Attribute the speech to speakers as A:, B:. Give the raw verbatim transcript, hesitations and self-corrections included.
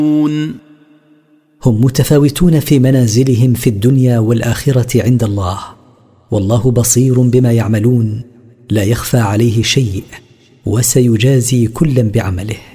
A: هم متفاوتون في منازلهم في الدنيا والآخرة عند الله، والله بصير بما يعملون، لا يخفى عليه شيء، وسيجازي كلا بعمله.